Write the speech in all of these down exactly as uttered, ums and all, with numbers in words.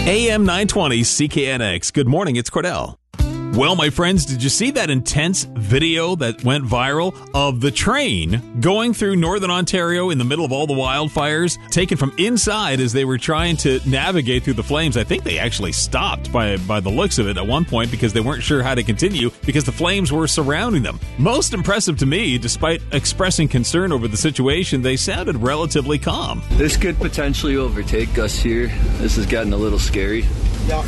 A M nine twenty C K N X. Good morning, it's Cordell. Well, my friends, did you see that intense video that went viral of the train going through Northern Ontario in the middle of all the wildfires, taken from inside as they were trying to navigate through the flames? I think they actually stopped by, by the looks of it at one point because they weren't sure how to continue because the flames were surrounding them. Most impressive to me, despite expressing concern over the situation, they sounded relatively calm. This could potentially overtake us here. This is getting a little scary. Yeah.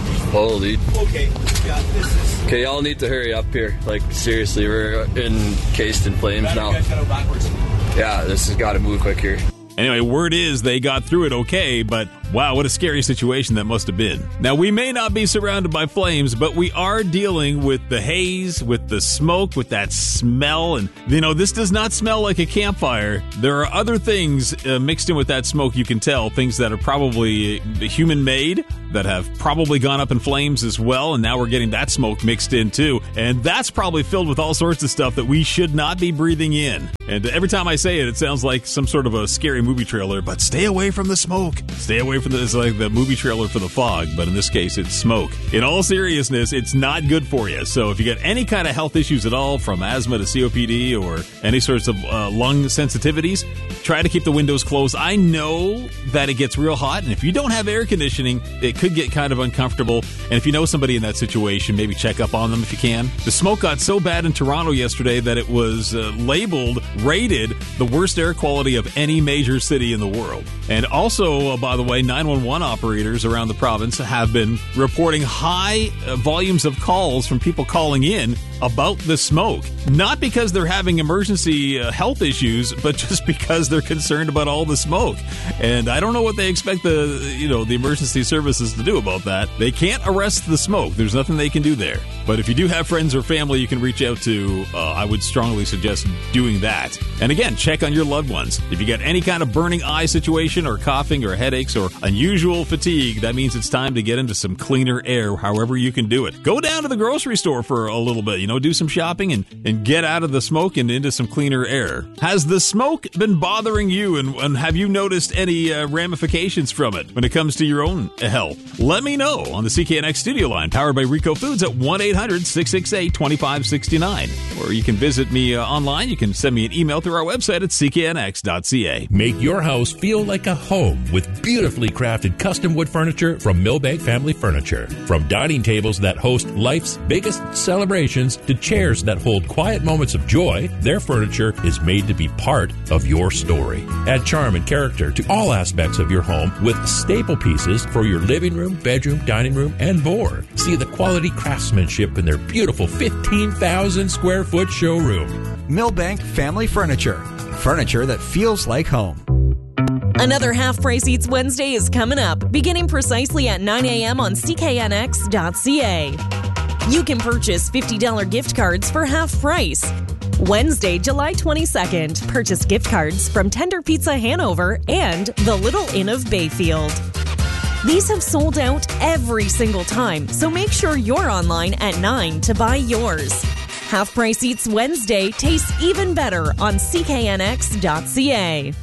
Holy. Okay. Yeah, this is... Okay, y'all need to hurry up here. Like, seriously, we're encased in flames now. You guys gotta go backwards. Yeah, this has got to move quick here. Anyway, word is they got through it okay, but wow, what a scary situation that must have been. Now, we may not be surrounded by flames, but we are dealing with the haze, with the smoke, with that smell. And, you know, this does not smell like a campfire. There are other things uh, mixed in with that smoke, you can tell, things that are probably human-made, that have probably gone up in flames as well, and now we're getting that smoke mixed in too. And that's probably filled with all sorts of stuff that we should not be breathing in. And every time I say it, it sounds like some sort of a scary movie trailer, but stay away from the smoke. Stay away from the, it's like the movie trailer for the fog, but in this case, it's smoke. In all seriousness, it's not good for you. So if you got any kind of health issues at all, from asthma to C O P D or any sorts of uh, lung sensitivities, try to keep the windows closed. I know that it gets real hot, and if you don't have air conditioning, it could get kind of uncomfortable. And if you know somebody in that situation, maybe check up on them if you can. The smoke got so bad in Toronto yesterday that it was uh, labeled, rated the worst air quality of any major city in the world. And also, uh, by the way, nine one one operators around the province have been reporting high uh, volumes of calls from people calling in about the smoke. Not because they're having emergency uh, health issues, but just because they're concerned about all the smoke. And I don't know what they expect the, you know, the emergency services to do about that. They can't arrest the smoke. There's nothing they can do there. But if you do have friends or family you can reach out to, uh, I would strongly suggest doing that. And again, check on your loved ones. If you get any kind of burning eye situation or coughing or headaches or unusual fatigue, that means it's time to get into some cleaner air however you can do it. Go down to the grocery store for a little bit, you know, do some shopping and, and get out of the smoke and into some cleaner air. Has the smoke been bothering you, and, and have you noticed any uh, ramifications from it when it comes to your own health? Let me know on the C K N X studio line, powered by Rico Foods at one eight hundred six six eight two five six nine. Or you can visit me uh, online. You can send me an email through our website at c k n x dot c a. Make your house feel like a home with beautifully crafted custom wood furniture from Millbank Family Furniture. From dining tables that host life's biggest celebrations to chairs that hold quiet moments of joy, their furniture is made to be part of your story. Add charm and character to all aspects of your home with staple pieces for your living room, bedroom, dining room, and more. See the quality craftsmanship in their beautiful fifteen thousand square foot showroom. Millbank Family Furniture. Furniture that feels like home. Another Half Price Eats Wednesday is coming up, beginning precisely at nine a.m. on c k n x dot c a. You can purchase fifty dollars gift cards for half price. Wednesday, July twenty-second, purchase gift cards from Tender Pizza Hanover and the Little Inn of Bayfield. These have sold out every single time, so make sure you're online at nine to buy yours. Half Price Eats Wednesday tastes even better on c k n x dot c a.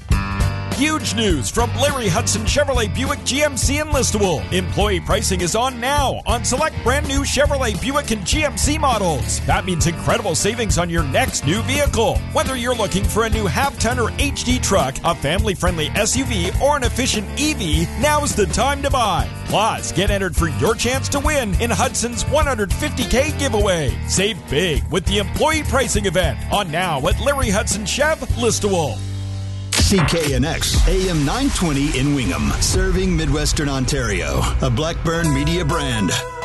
Huge news from Larry Hudson Chevrolet Buick G M C in Listowel. Employee pricing is on now on select brand new Chevrolet Buick and G M C models. That means incredible savings on your next new vehicle. Whether you're looking for a new half-ton or H D truck, a family-friendly S U V, or an efficient E V, now's the time to buy. Plus, get entered for your chance to win in Hudson's one hundred fifty thousand giveaway. Save big with the employee pricing event on now at Larry Hudson Chev Listowel. C K N X, A M nine twenty in Wingham, serving Midwestern Ontario, a Blackburn Media brand.